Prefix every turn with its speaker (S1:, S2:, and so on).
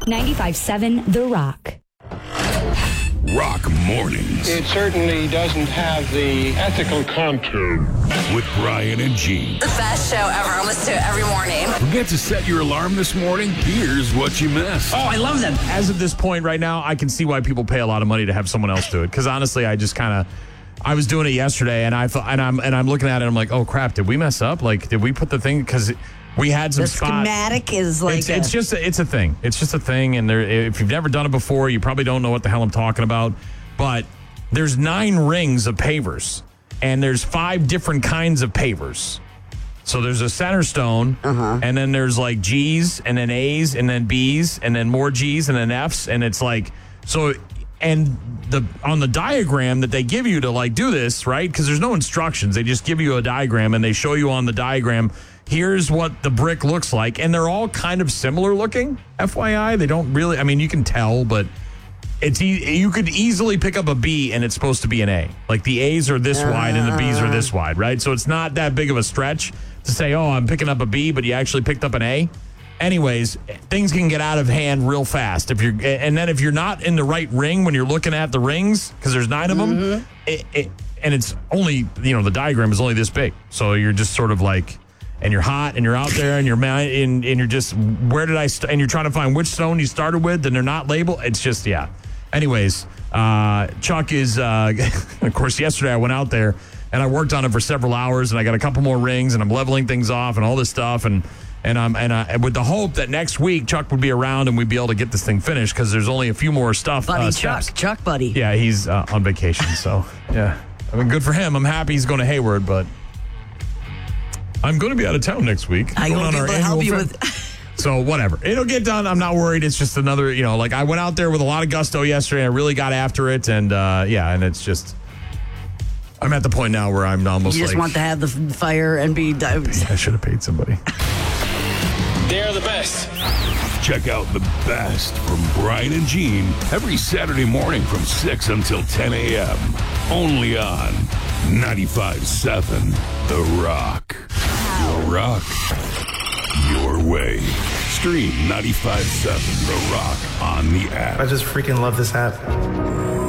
S1: 95.7 The Rock.
S2: Rock Mornings.
S3: It certainly doesn't have the ethical contour.
S2: With Brian and Gene.
S4: The best show ever. I listen to it every morning.
S2: Forget to set your alarm this morning? Here's what you missed.
S5: Oh, I love them.
S6: As of this point right now, I can see why people pay a lot of money to have someone else do it. Because honestly, I just kind of... I was doing it yesterday, and I'm looking at it, and I'm like, oh, crap, did we mess up? Like, did we put the thing... Because... We had some
S7: the schematic is like
S6: it's a thing. It's just a thing, and if you've never done it before, you probably don't know what the hell I'm talking about. But there's 9 rings of pavers, and there's 5 different kinds of pavers. So there's a center stone, and then there's like G's, and then A's, and then B's, and then more G's, and then F's, and it's like so. And on the diagram that they give you to like do this, right? Because there's no instructions. They just give you a diagram, and they show you on the diagram. Here's what the brick looks like. And they're all kind of similar looking, FYI. They don't really, I mean, you can tell, but you could easily pick up a B and it's supposed to be an A. Like the A's are this wide and the B's are this wide, right? So it's not that big of a stretch to say, oh, I'm picking up a B, but you actually picked up an A. Anyways, things can get out of hand real fast. And then if you're not in the right ring when you're looking at the rings, because there's 9 of them, and it's only, the diagram is only this big. So you're just sort of like... And you're hot, and you're out there, and you're just, where did I and you're trying to find which stone you started with, and they're not labeled. It's just, yeah. Anyways, Chuck is, of course, yesterday I went out there, and I worked on it for several hours, and I got a couple more rings, and I'm leveling things off, and all this stuff, and with the hope that next week Chuck would be around, and we'd be able to get this thing finished, because there's only a few more stuff.
S7: Buddy
S6: steps.
S7: Chuck buddy.
S6: Yeah, he's on vacation, so, yeah. I mean, good for him. I'm happy he's going to Hayward, but... I'm going to be out of town next week.
S7: I won't be able to help you with...
S6: So, whatever. It'll get done. I'm not worried. It's just another, I went out there with a lot of gusto yesterday. I really got after it. And, and it's just... I'm at the point now where I'm almost
S7: You just want to have the fire and be...
S6: I should have paid somebody.
S3: They're the best.
S2: Check out the best from Brian and Gene every Saturday morning from 6 until 10 a.m. Only on 95.7 The Rock. Your rock, your way. Stream 95.7 The Rock on the app.
S8: I just freaking love this app.